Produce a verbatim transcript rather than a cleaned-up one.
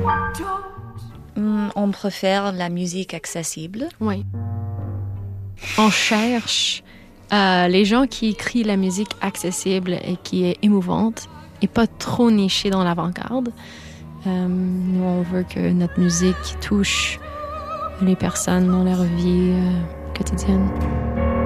Mm, on préfère la musique accessible. Oui. On cherche euh, les gens qui écrivent la musique accessible et qui est émouvante et pas trop nichée dans l'avant-garde. Euh, nous, on veut que notre musique touche les personnes dans leur vie euh, quotidienne.